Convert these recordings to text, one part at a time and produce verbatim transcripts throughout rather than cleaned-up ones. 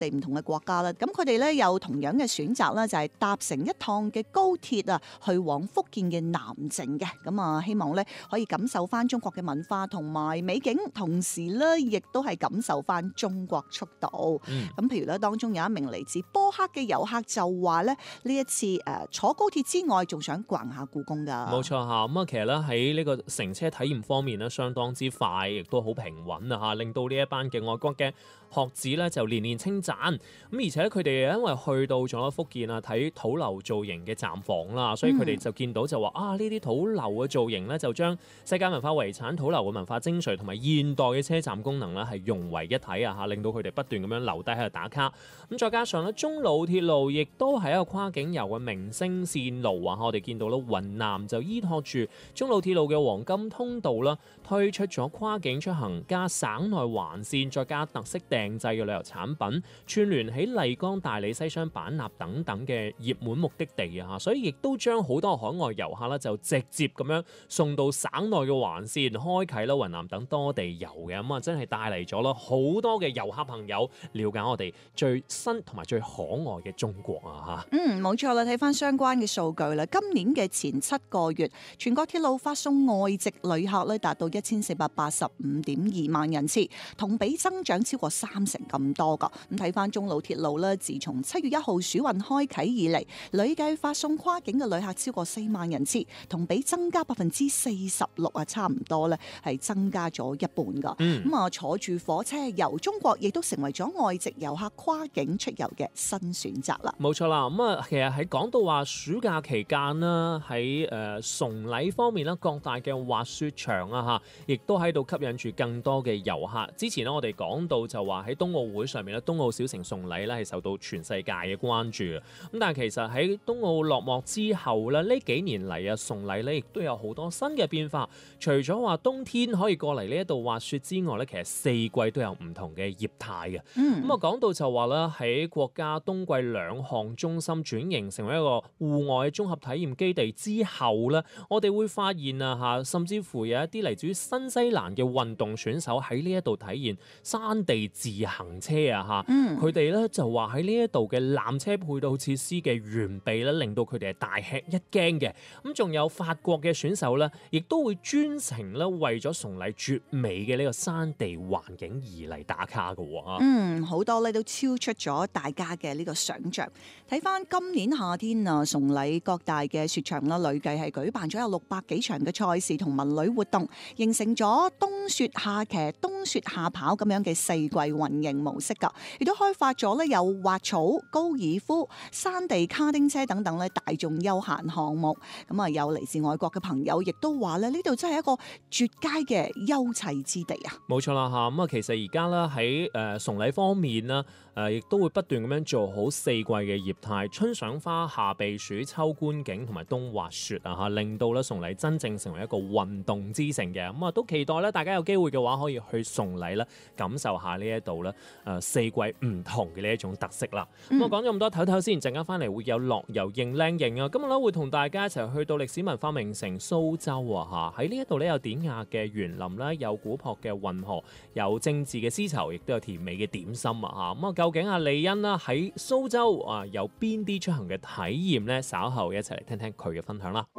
地唔同嘅國家啦。咁佢哋咧有同樣嘅選擇啦，就係搭乘一趟嘅高鐵啊，去往福建嘅南靖嘅。咁啊，希望咧可以感受翻中國嘅文化同埋美景，同時咧亦都係感受翻中國速度。咁、嗯、譬如咧，當中有一名嚟自波克嘅遊客就話咧，呢一次誒坐高鐵之外，仲想逛下故宮噶。 冇錯嚇，咁啊，其實咧喺呢個乘車體驗方面咧，相當之快，亦都好平穩啊嚇，令到呢一班嘅外國嘅學子咧就連連稱讚。咁而且佢哋因為去到咗福建啊，睇土樓造型嘅站房啦，所以佢哋就見到就話、嗯、啊，呢啲土樓嘅造型咧就將世界文化遺產土樓嘅文化精髓同埋現代嘅車站功能咧係融為一體啊嚇，令到佢哋不斷咁樣留低喺度打卡。咁再加上咧，中老鐵路亦都係一個跨境遊嘅明星線路啊，我哋見到咧雲南就依託住中老鐵路嘅黃金通道啦，推出咗跨境出行加省內環線，再加特色訂製嘅旅遊產品，串聯起麗江、大理、西雙版納等等嘅熱門目的地啊，所以亦都將好多海外遊客咧就直接咁樣送到省內嘅環線，開啟啦雲南等多地遊嘅。咁啊，真係帶嚟咗啦好多嘅遊客朋友了解我哋最新同埋最可愛嘅中國啊嚇。 嗯，冇錯啦，睇翻相關嘅數據啦，今年嘅前七個月，全國鐵路發送外籍旅客咧達到一千四百八十五點二萬人次，同比增長超過三成咁多噶。咁睇翻中老鐵路咧，自從七月一號暑運開啟以嚟，累計發送跨境嘅旅客超過四萬人次，同比增加百分之四十六啊，差唔多咧係增加咗一半噶。咁、嗯、啊，坐住火車遊中國，亦都成為咗外籍遊客跨境出遊嘅新選擇啦。 冇錯啦，咁啊，其實喺講到話暑假期間啦，喺誒崇禮方面啦，各大嘅滑雪場啊嚇，亦都喺度吸引住更多嘅遊客。之前咧，我哋講到就話喺冬奧會上面咧，冬奧小城崇禮咧係受到全世界嘅關注。咁但係其實喺冬奧落幕之後咧，呢幾年嚟啊，崇禮咧亦都有好多新嘅變化。除咗話冬天可以過嚟呢一度滑雪之外咧，其實四季都有唔同嘅業態嘅。嗯，咁啊講到就話咧，喺國家冬季兩項中心轉型成為一個戶外綜合體驗基地之後咧，我哋會發現啊嚇，甚至乎有一啲嚟自於新西蘭嘅運動選手喺呢一度體驗山地自行車啊嚇，佢哋咧就話喺呢一度嘅纜車配套設施嘅完備咧，令到佢哋係大吃一驚嘅。咁仲有法國嘅選手咧，亦都會專程咧為咗崇禮絕美嘅呢個山地環境而嚟打卡嘅喎。 嗯，好多咧都超出咗大家嘅呢個想像。睇翻今年夏天啊，崇禮各大嘅雪場啦，累計係舉辦咗有六百幾場嘅賽事同文旅活動，形成咗冬雪夏騎、冬雪夏跑咁樣嘅四季運營模式㗎，亦都開發咗咧有滑草、高爾夫、山地卡丁車等等咧大眾休閒項目。咁啊，有嚟自外國嘅朋友亦都話咧，呢度真係一個絕佳嘅休憩之地啊！ 冇錯啦嚇，咁啊其實而家咧喺誒崇禮方面啦，誒亦都會不斷咁樣做好四季嘅業態，春賞花、夏避暑、秋觀景同埋冬滑雪啊嚇，令到咧崇禮真正成為一個運動之城嘅。咁啊都期待咧大家有機會嘅話可以去崇禮咧感受下呢一度咧誒四季唔同嘅呢一種特色啦。咁、嗯、我講咗咁多，唞唞先，陣間翻嚟會有樂遊認靚型啊！今日咧會同大家一齊去到歷史文化名城蘇州啊嚇，喺呢一度咧有典雅嘅園林啦，有古樸嘅運河，有精緻嘅絲綢，亦都有甜美嘅點心啊嚇。咁啊究竟阿李欣啦喺蘇州啊有邊啲出行嘅體驗呢？稍後一齊嚟聽聽佢嘅分享啦。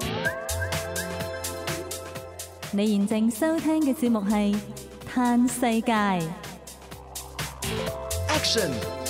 你現正收聽嘅節目係《嘆世界》。 Action